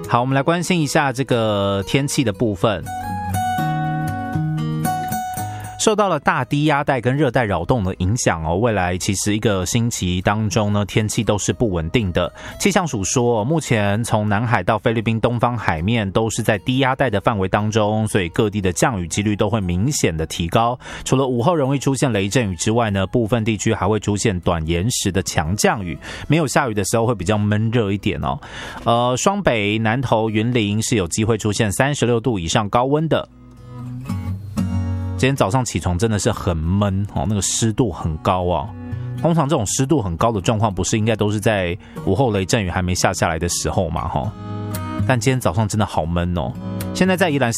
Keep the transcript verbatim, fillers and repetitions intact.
好，我们来关心一下这个天气的部分。受到了大低压带跟热带扰动的影响哦，未来其实一个星期当中呢，天气都是不稳定的。气象署说，目前从南海到菲律宾东方海面都是在低压带的范围当中，所以各地的降雨几率都会明显的提高。除了午后容易出现雷阵雨之外呢，部分地区还会出现短延时的强降雨。没有下雨的时候会比较闷热一点哦。呃，双北、南投、云林是有机会出现三十六度以上高温的。今天早上起床真的是很闷哦，那个湿度很高啊。通常这种湿度很高的状况，不是应该都是在午后雷阵雨还没下下来的时候嘛？哈，但今天早上真的好闷哦。现在在宜兰